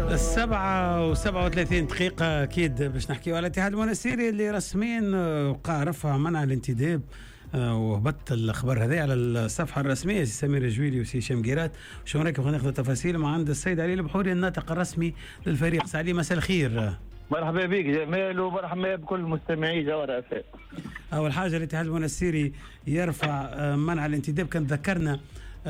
7:37 أكيد باش نحكيو على الاتحاد المنستيري اللي رسميا وقع رفع منع الانتداب، وهبط الخبر هذا على الصفحة الرسمية. سي سمير الجويلي وسي هشام قيرات. شو رايكم؟ خلينا ناخذ التفاصيل مع عند السيد علي البحوري الناطق الرسمي للفريق. سعدي مساء الخير. مرحبا بك جمال ومرحبا بكل مستمعي جوهر FM. أول حاجة الاتحاد المنستيري يرفع منع الانتداب، كان ذكرنا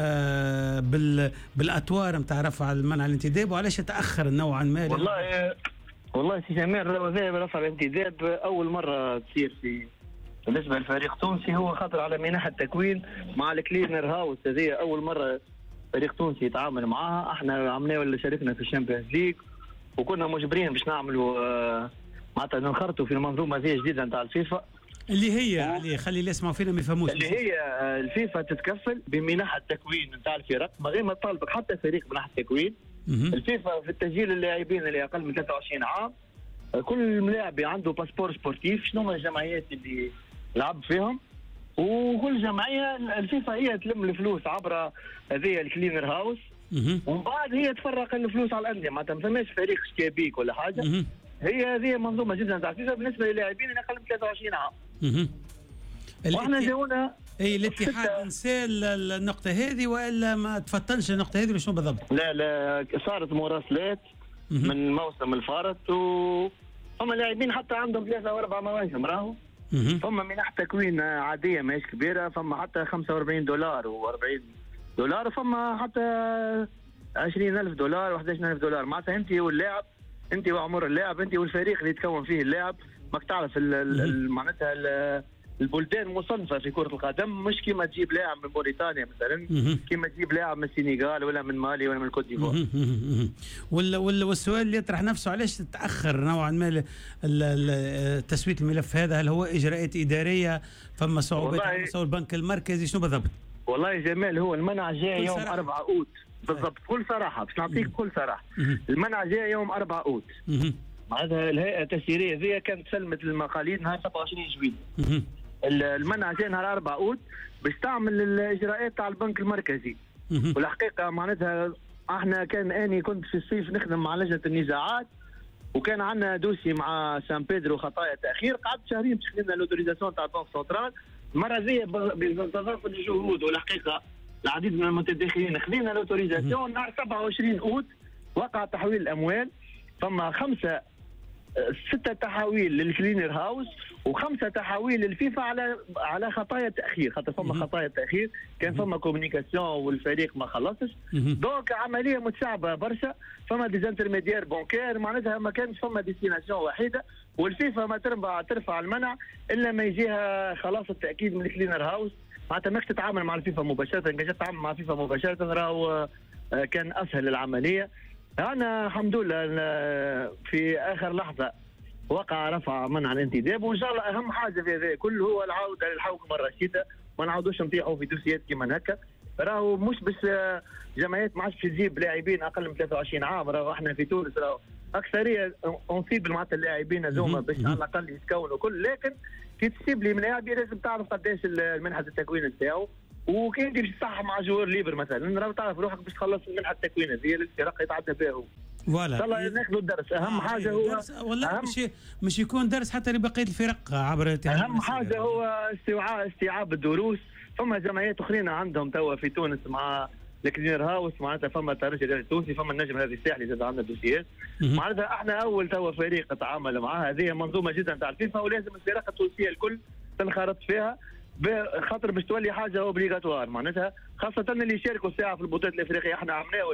بالأطوار نتاع رفع المنع الانتداب وعلاش تأخر نوعا ما. والله سي جمال رفع الانتداب أول مرة تصير بالنسبة للفريق التونسي، هو خاطر على منح التكوين مع الكلينر هاوس. هذه أول مرة فريق تونسي يتعامل معها. احنا عملنا ولا شاركنا في الشامبيونز ليج وكنا مجبرين باش نعملوا معناتها ننخرطوا في المنظومة هذه جديدة نتاع الفيفا اللي هي علي خلي اللي يسمعوا فينا ما يفهموش. اللي هي الفيفا تتكفل بمنح التكوين نتاع الفرق من غير ما تطالبك حتى فريق منح التكوين. الفيفا في التسجيل اللاعبين اللي اقل من 23 عام، كل لاعب عنده باسبور سبورتيف، شنو هما الجمعيات اللي لعب فيهم، وكل جمعيه الفيفا هي تلم الفلوس عبر هذه الكلينر هاوس، ومن بعد هي تفرق الفلوس على الانديه. معناتها ما فماش فريق شكابيك ولا حاجه. هي هذه منظومه جدا نتاع الفيفا بالنسبه للاعبين اللي اقل من 23 عام. واحنا جاونا الاتحاد نسى النقطه هذه والا ما تفطنش النقطه هذه شنو بالضبط؟ لا صارت مراسلات من الموسم الفارط، وهم لاعبين حتى عندهم 3 و4 مواسم راهو. فما منح تكوين عاديه ماهيش كبيره، فما حتى $45 و$40، وفما حتى $20,000 و$11,000. معناتها انت واللاعب، انت وعمر اللاعب، انت والفريق اللي يتكون فيه اللاعب. ماك تعرف معناتها البلدان مصنفه في كره القدم، مش كيما تجيب لاعب من موريتانيا مثلا، كيما تجيب لاعب من السنغال ولا من مالي ولا من الكوت ديفوار. والسؤال اللي يطرح نفسه علاش تتاخر نوعا ما تسويه الملف هذا؟ هل هو اجراءات اداريه؟ فما صعوبات على مستوى البنك المركزي؟ شنو بالضبط؟ والله يا جمال هو المنع جاي يوم 4 أوت بالضبط. بكل صراحه باش نعطيك بكل صراحه، المنع جاي يوم 4 أوت. معناتها الهيئه التسييريه ذي كانت سلمت المقاليد نهار 27 جويلية. المنع جاي نهار 4 أوت باش تعمل الاجراءات تاع البنك المركزي. والحقيقه معناتها احنا اني كنت في الصيف نخدم مع لجنه النزاعات، وكان عندنا دوسي مع سان بيدرو خطايا تاخير. قعدت شهرين باش خدمنا لوتوريزاسيون تاع البنك سنترال. المره ذي بتضافر الجهود والحقيقه العديد من المتداخلين خذينا لوتوريزاسيون. نهار 27 أوت وقع تحويل الاموال. فما 6 تحاويل للكلينر هاوس و5 تحاويل للفيفا على خطايا تاخير، خاطر فما خطايا تاخير، كان فما كومونيكاسيون والفريق ما خلصش. دونك عمليه متشعبه برشا. فما ديزانترميديير بونكير، معناتها ما كانش فما ديستيناسيون واحده، والفيفا ما ترفع المنع الا ما يجيها خلاص التاكيد من الكلينر هاوس. معناتها ماكش تتعامل مع الفيفا مباشره، كان تتعامل مع الفيفا مباشره راهو كان اسهل العمليه. أنا الحمد لله في آخر لحظة وقع رفع منع الانتداب، وإن شاء الله أهم حاجة في هذا كله هو العودة للحوكمة الرشيدة. ما نعودوش نطيحوا في دوسيات كيما هكا. راهو مش بس جمعيات ما عادش تجيب لاعبين أقل من 23 عام. راهو احنا في تونس راهو أكثرية نصيب معناتها اللاعبين هذوما باش على الأقل يتكونوا كل. لكن كي تسيب لي من لاعب لازم تعرف قداش منحة التكوين نتاعو، وكي انت باش تصحح مع جوار ليبر مثلا راهو تعرف روحك باش تخلص منحة التكوين هذه الفرق يتعدى بها هو. فوالا ان شاء الله ناخذوا الدرس. اهم حاجه هو والله مش يكون درس حتى لبقيه الفرق عبر الاتحاد. اهم حاجه هو استيعاب الدروس. فما جمعيات اخرين عندهم توا في تونس مع الكلينر هاوس، معناتها فما الترجي التونسي، فما النجم هذه الساحلي زاد عندنا دوسيات. معناتها احنا اول توا فريق نتعامل معها. هذه منظومه جدا تاع الفيفا، ولازم الفرق التونسيه الكل تنخرط فيها خاطر باش تولي حاجه اوبليغاتوار. معناتها خاصه اللي يشاركوا ساعه في البطولات الافريقيه. احنا عملناو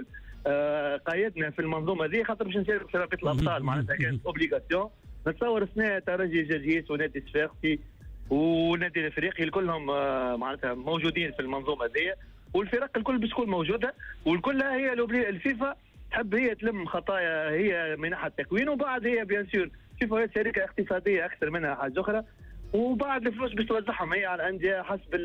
قايدنا في المنظومه ذي خاطر باش نشاركوا في رابطه الابطال. معناتها كانت اوبليغاسيون. نتصور سنه ترجي جرجيس ونادي صفاقسي والنادي الافريقي كلهم معناتها موجودين في المنظومه ذي، والفرق الكل باش تكون موجوده، والكل هي الفيفا تحب هي تلم خطايا هي منح التكوين، وبعد هي بيان سور فيفا هي شركه اقتصاديه اكثر منها حاجه اخرى، وبعد الفلوس باش توزعهم هي على الانديه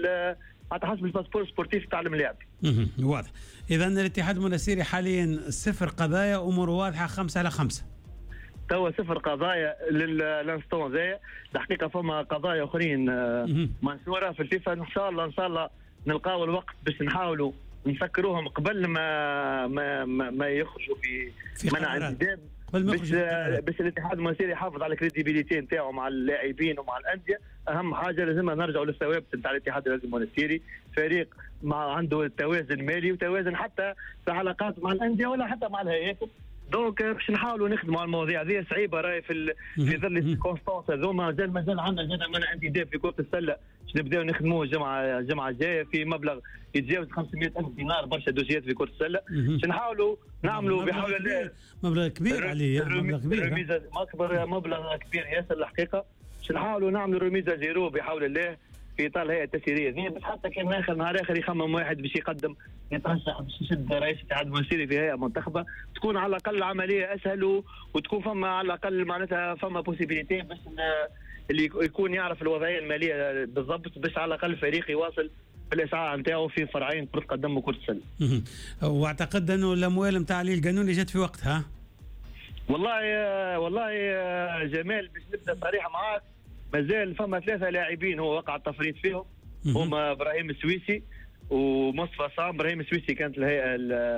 حسب الباسبور سبورتيف تاع الملاعب. واضح. اذا الاتحاد المنستيري حاليا 0 قضايا، امور واضحه 5/5. توا 0 قضايا للانستون ذا. الحقيقه فما قضايا اخرين منشوره في الفيفا. ان شاء الله نلقاو الوقت باش نحاولوا نسكروهم قبل ما يخرجوا في منع انتداب، باش الاتحاد المنستيري يحافظ على الكريديبيليتي نتاعو مع اللاعبين ومع الانديه. اهم حاجه لازمنا نرجعوا للثوابت نتاع الاتحاد المنستيري، فريق عنده توازن مالي وتوازن حتى في علاقات مع الانديه ولا حتى مع الهيئات. دونك باش نحاولوا نخدموا على المواضيع هذه صعيبه راهي في ظل الكونستانس هذوما. مازال عندنا منع انتداب في كره السله باش نبداو نخدموه الجمعه الجايه في مبلغ يتجاوز 500,000 دينار، برشا دوسيات في كرة السلة. باش نحاولوا نعملوا بحول الله مبلغ كبير عليه، مبلغ كبير، مبلغ كبير ياسر الحقيقة. باش نحاولوا نعملوا رميزة زيرو بحول الله في اطار الهيئة التسييرية ذي، بس حتى كان اخر نهار اخر يخمم واحد باش يقدم يترشح باش يشد رئيس الاتحاد المنستيري في هيئة منتخبة، تكون على الأقل العملية أسهل وتكون فما على الأقل معناتها فما بوسيبيليتي باش اللي يكون يعرف الوضعية المالية بالضبط، باش على الأقل الفريق يواصل الاسعاء نتاعو في فرعين كرة قدم وكرة السلة. واعتقد انه الاموال نتاع علي القانوني جات في وقتها. والله جمال باش نبدا صريح معاك، مازال فما 3 لاعبين هو وقع التفريط فيهم، هما ابراهيم السويسي ومصطفى صام. ابراهيم السويسي كانت الهيئة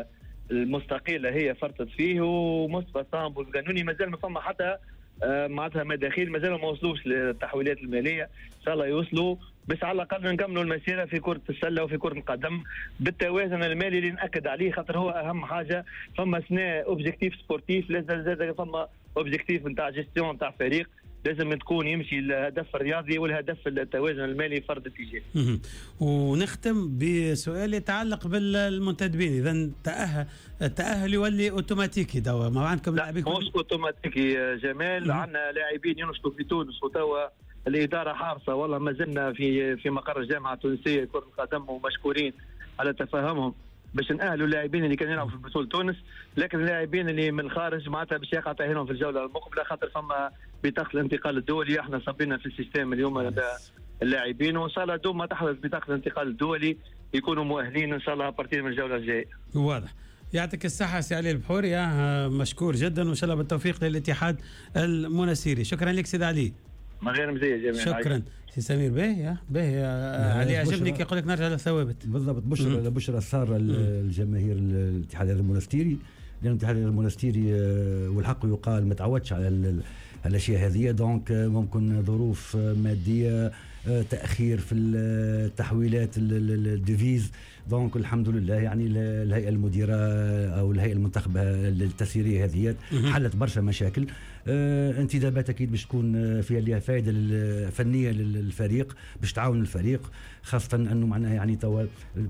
المستقلة هي فرطت فيه، ومصطفى صام والقانوني مازال ما فما حتى معناتها مداخيل، مازالوا ما وصلوش للتحويلات الماليه. ان شاء الله يوصلوا، بس على الاقل نكملوا المسيره في كره السله وفي كره القدم بالتوازن المالي اللي ناكد عليه، خاطر هو اهم حاجه. فما سنه اوبجيكتيف سبورتيف، لازم زاد فما اوبجيكتيف نتاع جيستيون نتاع فريق، لازم تكون يمشي الهدف الرياضي والهدف التوازن المالي فرض اتجاه. ونختم بسؤال يتعلق بالمنتدبين، اذا التاهل يولي اوتوماتيكي دوا ما عندكم لاعبين؟ مش اوتوماتيكي يا جمال، عندنا لاعبين ينشطوا في تونس وتوا الاداره حارصه، والله ما زلنا في مقر الجامعه التونسيه لكره القدم ومشكورين على تفاهمهم باش نأهلوا اللاعبين اللي كانوا يلعبوا في بطوله تونس، لكن اللاعبين اللي من الخارج معناتها باش يقع تأهيلهم في الجوله المقبله، خاطر فما بطاقه الانتقال الدولي. احنا صبينا في السيستم اليوم اللاعبين، وان شاء الله دوم ما تحدث بطاقه الانتقال الدولي يكونوا مؤهلين ان شاء الله ابارتير من الجوله الجايه. واضح. يعطيك الصحه سي علي البحوري، مشكور جدا وان شاء الله بالتوفيق للاتحاد المنستيري. شكرا لك سيد علي. ما غير مزيه يا جماعه. شكرا سي سمير. باهي علي عجبني كي يقول لك نرجع للثوابت. بالضبط. بشرى ساره الجماهير الاتحاد المنستيري، لان الاتحاد المنستيري والحق يقال ما تعودش على الاشياء هذه. دونك ممكن ظروف ماديه، تاخير في التحويلات الديفيز. دونك الحمد لله يعني الهيئه المديره او الهيئه المنتخبه التسييريه هذه حلت برشا مشاكل. انتدابات اكيد باش تكون فيها لها فائده فنيه للفريق، باش تعاون الفريق، خاصه انه معناها يعني توا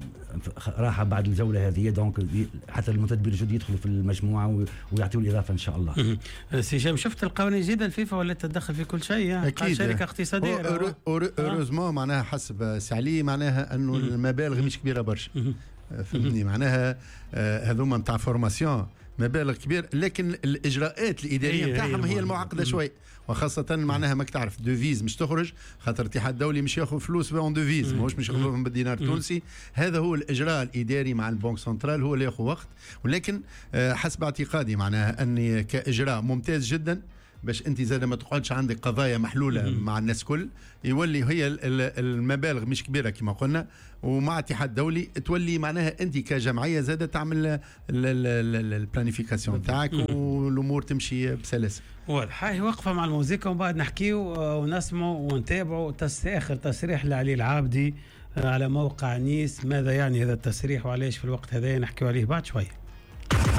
راحه بعد الجوله هذه. دونك حتى المنتدبين الجدد يدخلوا في المجموعه ويعطيوا الاضافه ان شاء الله. سي هشام، شفت القوانين الجديده الفيفا ولا تتدخل في كل شيء؟ اكيد شركه اقتصاديه اوروزمون معناها حسب سعلي معناها انه المبالغ مش كبيره برشا، فهمتني؟ معناها هذوما نتاع فورماسيون مبالغ كبير، لكن الاجراءات الاداريه نتاعهم هي المعقده شوي، وخاصه معناها ماك تعرف دوفيز مش تخرج، خاطر الاتحاد الدولي مش ياخذ فلوس بون دوفيز، مش ياخذوهم بالدينار التونسي. هذا هو الاجراء الاداري مع البنك سنترال، هو اللي ياخذ وقت، ولكن حسب اعتقادي معناها اني كاجراء ممتاز جدا، باش انت زاد ما تقعدش عندك قضايا محلوله مع الناس كل، يولي هي المبالغ مش كبيره كما قلنا، ومع اتحاد دولي تولي معناها انت كجمعيه زاده تعمل البلانيفيكاسيون تاعك والامور تمشي بسلاسه. واضح. هاي وقفه مع الموسيقى ومن بعد نحكيو ونسمعوا ونتابعوا اخر تصريح لعلي العابدي على موقع نيس. ماذا يعني هذا التصريح وعليش في الوقت هذا؟ نحكيو عليه بعد شويه.